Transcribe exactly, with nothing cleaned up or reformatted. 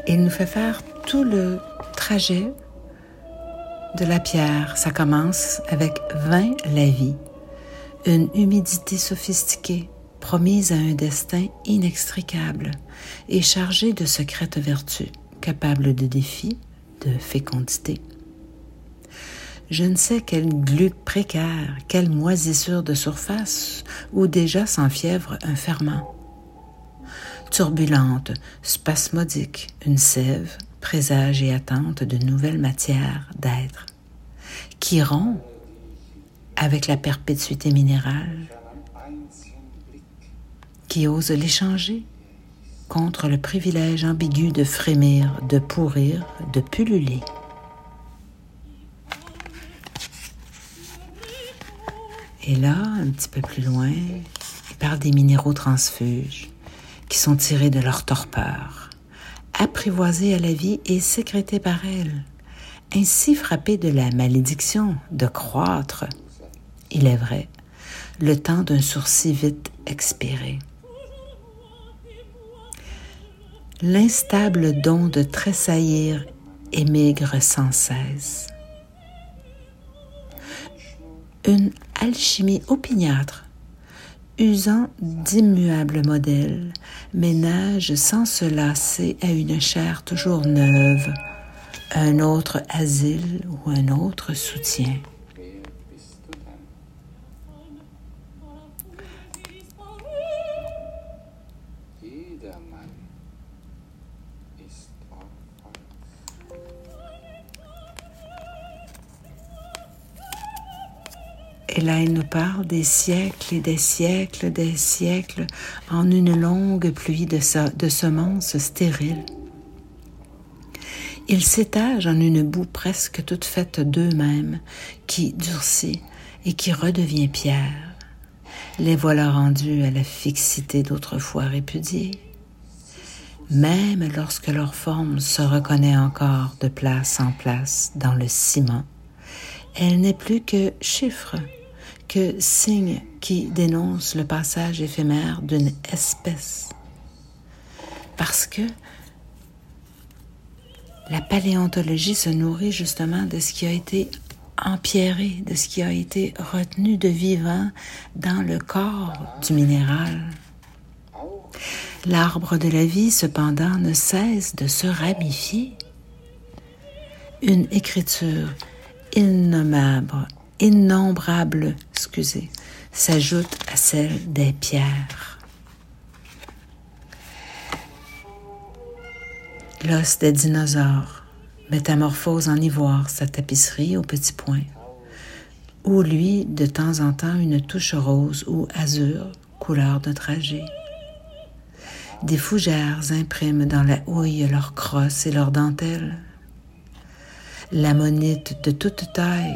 Il nous fait faire tout le trajet de la pierre. Ça commence avec vingt la vie, une humidité sophistiquée, promise à un destin inextricable et chargée de secrètes vertus, capable de défis, de fécondité. Je ne sais quelle glu précaire, quelle moisissure de surface, où déjà s'enfièvre un ferment. Turbulente, spasmodique, une sève, présage et attente de nouvelles matières d'être, qui rompt avec la perpétuité minérale, qui ose l'échanger contre le privilège ambigu de frémir, de pourrir, de pulluler. Et là, un petit peu plus loin, il parle des minéraux transfuges qui sont tirés de leur torpeur, apprivoisés à la vie et sécrétés par elle, ainsi frappés de la malédiction de croître, il est vrai, le temps d'un sourcil vite expiré. L'instable don de tressaillir émigre sans cesse. Une alchimie opiniâtre, usant d'immuables modèles, ménage sans se lasser à une chair toujours neuve, un autre asile ou un autre soutien. Et là, il nous parle des siècles et des siècles, des siècles, en une longue pluie de, so- de semences stériles. Ils s'étagent en une boue presque toute faite d'eux-mêmes, qui durcit et qui redevient pierre. Les voilà rendus à la fixité d'autrefois répudiée. Même lorsque leur forme se reconnaît encore de place en place dans le ciment, elle n'est plus que chiffre, que signe qui dénonce le passage éphémère d'une espèce. Parce que la paléontologie se nourrit justement de ce qui a été empierré, de ce qui a été retenu de vivant dans le corps du minéral. L'arbre de la vie, cependant, ne cesse de se ramifier. Une écriture innommable, innombrable, excusez, s'ajoute à celle des pierres. L'os des dinosaures métamorphose en ivoire sa tapisserie au petit point, ou lui, de temps en temps, une touche rose ou azur, couleur de dragée. Des fougères impriment dans la houille leurs crosses et leurs dentelles. L'ammonite de toute taille